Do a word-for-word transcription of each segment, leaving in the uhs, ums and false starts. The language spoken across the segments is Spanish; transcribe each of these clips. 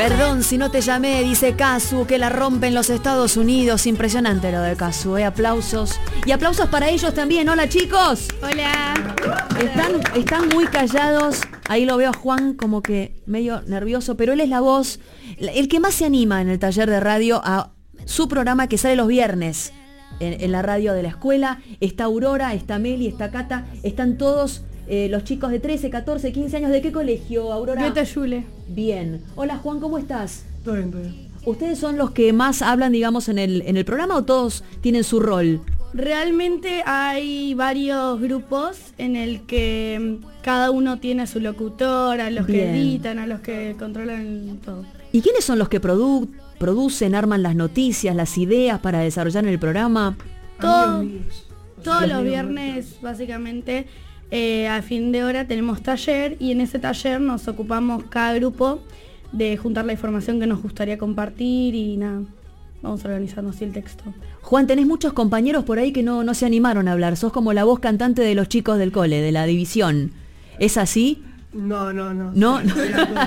Perdón si no te llamé, dice Casu, que la rompe en los Estados Unidos. Impresionante lo de Casu, ¿eh? Aplausos. Y aplausos para ellos también. Hola, chicos. Hola. Están, están muy callados. Ahí lo veo a Juan como que medio nervioso, pero él es la voz, el que más se anima en el taller de radio a su programa que sale los viernes en, en la radio de la escuela. Está Aurora, está Meli, está Cata, están todos eh, los chicos de trece, catorce, quince años. ¿De qué colegio, Aurora? Beta Yule. Bien. Hola, Juan, ¿cómo estás? Todo bien, todo bien. ¿Ustedes son los que más hablan, digamos, en el, en el programa o todos tienen su rol? Realmente hay varios grupos en el que cada uno tiene a su locutor, a los Bien. que editan, a los que controlan todo. ¿Y quiénes son los que produ- producen, arman las noticias, las ideas para desarrollar en el programa? Todo- Amigos míos. O sea, Todos los amigos viernes, básicamente, eh, a fin de hora tenemos taller y en ese taller nos ocupamos cada grupo de juntar la información que nos gustaría compartir y nada, vamos organizando así el texto. Juan, tenés muchos compañeros por ahí que no, no se animaron a hablar. Sos como la voz cantante de los chicos del cole, de la división. ¿Es así? No, no, no. No. Sí, ya todos.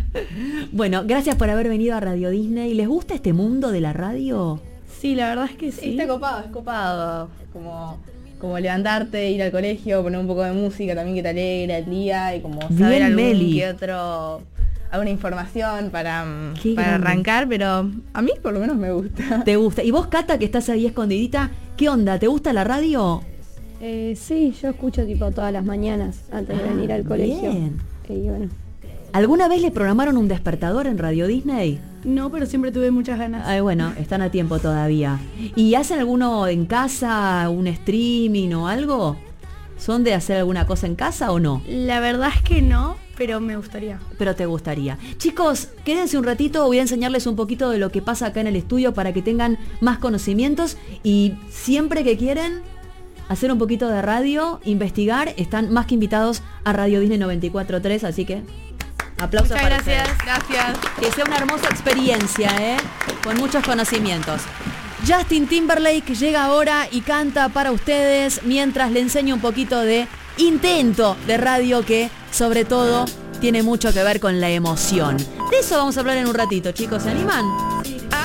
Bueno, gracias por haber venido a Radio Disney. ¿Les gusta este mundo de la radio? Sí, la verdad es que sí. Está copado, es copado. Como, como levantarte, ir al colegio, poner un poco de música también que te alegra el día y como Bien, saber algún Meli. que otro, alguna información para, Qué para grande. arrancar, pero a mí por lo menos me gusta. ¿Te gusta? Y vos, Cata, que estás ahí escondidita, ¿qué onda? ¿Te gusta la radio? Eh, sí, yo escucho tipo todas las mañanas antes de Ah, venir al colegio. bien. Y bueno, ¿Alguna vez le programaron un despertador en Radio Disney? No, pero siempre tuve muchas ganas. Ay, bueno, están a tiempo todavía. ¿Y hacen alguno en casa, un streaming o algo? ¿Son de hacer alguna cosa en casa o no? La verdad es que no, pero me gustaría. Pero te gustaría. Chicos, quédense un ratito, voy a enseñarles un poquito de lo que pasa acá en el estudio para que tengan más conocimientos y siempre que quieren hacer un poquito de radio, investigar, están más que invitados a Radio Disney noventa y cuatro punto tres, así que aplausos Muchas para gracias. ustedes. Gracias. Que sea una hermosa experiencia, ¿eh? Con muchos conocimientos. Justin Timberlake llega ahora y canta para ustedes mientras le enseño un poquito de intento de radio que, sobre todo, tiene mucho que ver con la emoción. De eso vamos a hablar en un ratito, chicos. ¿Se animan?